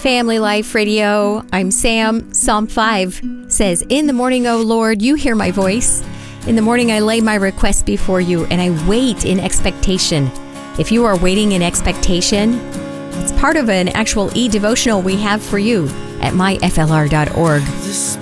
Family Life Radio. I'm Sam. Psalm 5 says, "In the morning, O Lord, you hear my voice. In the morning, I lay my request before you, and I wait in expectation." If you are waiting in expectation, it's part of an actual e-devotional we have for you at myflr.org.